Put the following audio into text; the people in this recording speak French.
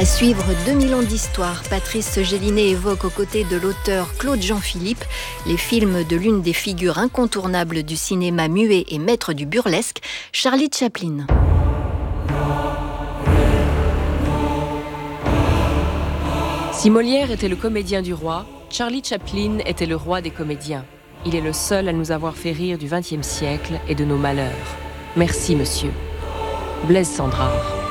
À suivre 2000 ans d'histoire, Patrice Gélinet évoque aux côtés de l'auteur Claude Jean-Philippe les films de l'une des figures incontournables du cinéma muet et maître du burlesque, Charlie Chaplin. Si Molière était le comédien du roi, Charlie Chaplin était le roi des comédiens. Il est le seul à nous avoir fait rire du XXe siècle et de nos malheurs. Merci, monsieur. Blaise Cendrars.